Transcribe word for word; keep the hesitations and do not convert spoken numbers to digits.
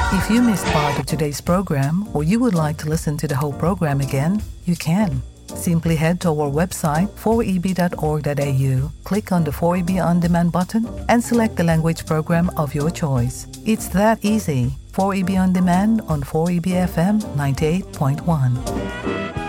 If you missed part of today's program or you would like to listen to the whole program again, you can. Simply head to our website four e b dot org dot a u, click on the four E B On Demand button, and select the language program of your choice. It's that easy. four E B On Demand on four E B F M ninety-eight point one.